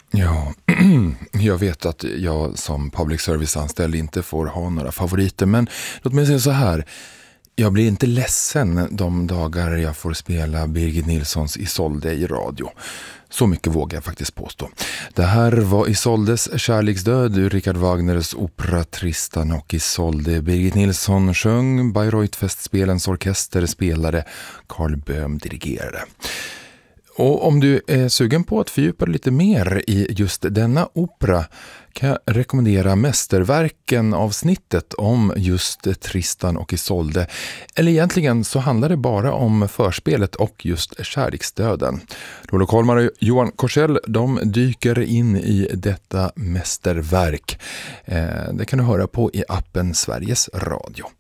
Ja, jag vet att jag som public service-anställd inte får ha några favoriter, men låt mig säga så här. Jag blir inte ledsen de dagar jag får spela Birgit Nilssons Isolde i radio. Så mycket vågar jag faktiskt påstå. Det här var Isoldes kärleksdöd ur Richard Wagners opera Tristan och Isolde. Birgit Nilsson sjöng, Bayreuth-festspelens orkester spelade, Carl Böhm dirigerade. Och om du är sugen på att fördjupa dig lite mer i just denna opera kan jag rekommendera mästerverken avsnittet om just Tristan och Isolde. Eller egentligen så handlar det bara om förspelet och just kärleksdöden. Lolo Kolmar och Johan Korsell, de dyker in i detta mästerverk. Det kan du höra på i appen Sveriges Radio.